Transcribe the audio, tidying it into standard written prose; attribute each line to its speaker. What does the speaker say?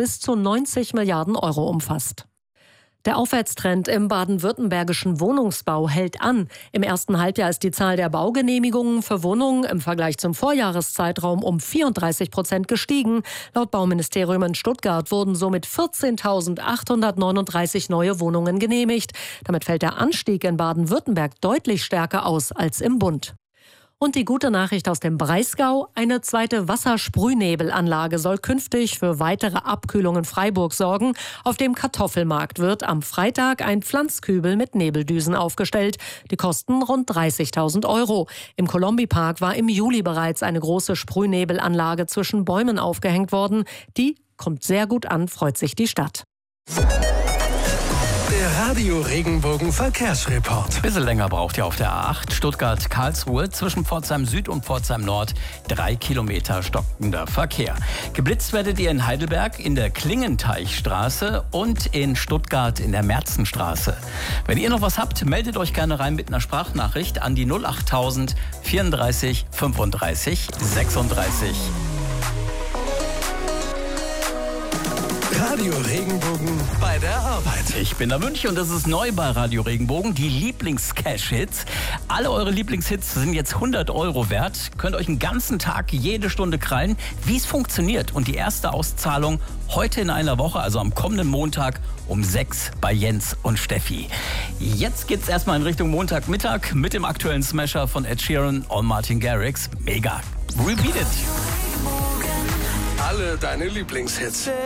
Speaker 1: bis zu 90 Milliarden Euro umfasst. Der Aufwärtstrend im baden-württembergischen Wohnungsbau hält an. Im ersten Halbjahr ist die Zahl der Baugenehmigungen für Wohnungen im Vergleich zum Vorjahreszeitraum um 34% gestiegen. Laut Bauministerium in Stuttgart wurden somit 14.839 neue Wohnungen genehmigt. Damit fällt der Anstieg in Baden-Württemberg deutlich stärker aus als im Bund. Und die gute Nachricht aus dem Breisgau: Eine zweite Wassersprühnebelanlage soll künftig für weitere Abkühlung in Freiburg sorgen. Auf dem Kartoffelmarkt wird am Freitag ein Pflanzkübel mit Nebeldüsen aufgestellt. Die kosten rund 30.000 Euro. Im Kolombi-Park war im Juli bereits eine große Sprühnebelanlage zwischen Bäumen aufgehängt worden. Die kommt sehr gut an, freut sich die Stadt.
Speaker 2: Der Radio Regenbogen Verkehrsreport.
Speaker 3: Ein bisschen länger braucht ihr auf der A8 Stuttgart-Karlsruhe zwischen Pforzheim Süd und Pforzheim Nord. 3 Kilometer stockender Verkehr. Geblitzt werdet ihr in Heidelberg in der Klingenteichstraße und in Stuttgart in der Merzenstraße. Wenn ihr noch was habt, meldet euch gerne rein mit einer Sprachnachricht an die 08000 34 35 36.
Speaker 2: Radio Regenbogen bei der Arbeit.
Speaker 3: Ich bin der Münch und das ist neu bei Radio Regenbogen, die Lieblings-Cash-Hits. Alle eure Lieblingshits sind jetzt 100 Euro wert. Könnt euch einen ganzen Tag, jede Stunde krallen, wie es funktioniert. Und die erste Auszahlung heute in einer Woche, also am kommenden Montag um 6 bei Jens und Steffi. Jetzt geht's erstmal in Richtung Montagmittag mit dem aktuellen Smasher von Ed Sheeran und Martin Garrix. Mega. Repeat it.
Speaker 2: Alle deine Lieblingshits.